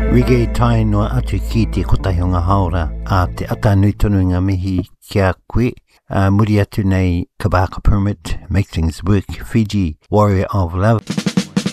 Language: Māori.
Rige tai noa atu ki te kotahi o ngā haora a te ata nui tonu ngā mihi kia koe. Muri atu nei Kabaka Permit, Make Things Work, Fiji, Warrior of Love.